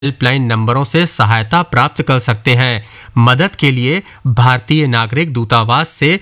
Helpline नंबरों से सहायता प्राप्त कर सकते हैं। मदद के लिए भारतीय नागरिक दूतावास से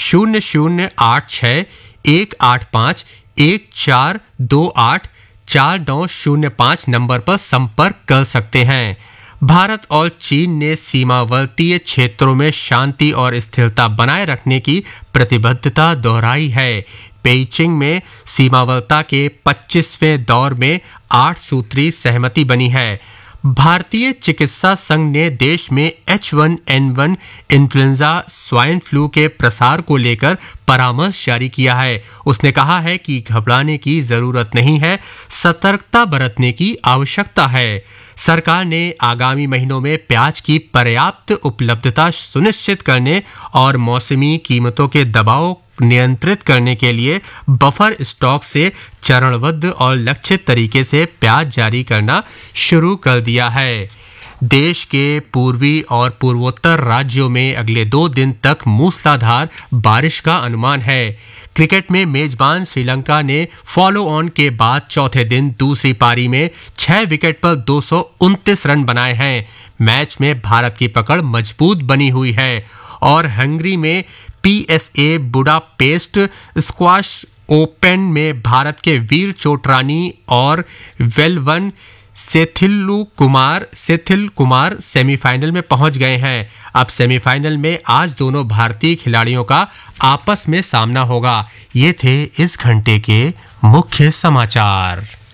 00818514284905 नंबर पर संपर्क कर सकते हैं। भारत और चीन ने सीमावर्ती क्षेत्रों में शांति और स्थिरता बनाए रखने की प्रतिबद्धता दोहराई है। पेइचिंग में सीमावर्ती के 25वें दौर में 8 सूत्री सहमति बनी है। भारतीय चिकित्सा संघ ने देश में H1N1 इन्फ्लुएंजा स्वाइन फ्लू के प्रसार को लेकर परामर्श जारी किया है। उसने कहा है कि घबराने की जरूरत नहीं है, सतर्कता बरतने की आवश्यकता है। सरकार ने आगामी महीनों में प्याज की पर्याप्त उपलब्धता सुनिश्चित करने और मौसमी कीमतों के दबाव नियंत्रित करने के लिए बफर स्टॉक से चरणबद्ध और लक्षित तरीके से प्याज जारी करना शुरू कर दिया है। देश के पूर्वी और पूर्वोत्तर राज्यों में अगले 2 दिन तक मूसलाधार बारिश का अनुमान है। क्रिकेट में मेजबान श्रीलंका ने फॉलो ऑन के बाद चौथे दिन दूसरी पारी में 6 विकेट पर 229 रन बनाए हैं। मैच में भारत की पकड़ मजबूत बनी हुई है और हंगरी में PSA बुडापेस्ट स्क्वाश ओपन में भारत के वीर चोटरानी और वेलवन सेथिल कुमार सेमीफाइनल में पहुंच गए हैं। अब सेमीफाइनल में आज दोनों भारतीय खिलाड़ियों का आपस में सामना होगा। ये थे इस घंटे के मुख्य समाचार।